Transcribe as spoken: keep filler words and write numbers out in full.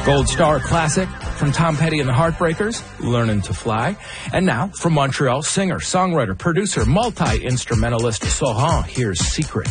Gold Star Classic from Tom Petty and the Heartbreakers, Learning to Fly. And now, from Montreal, singer, songwriter, producer, multi-instrumentalist Sohan, here's Secret.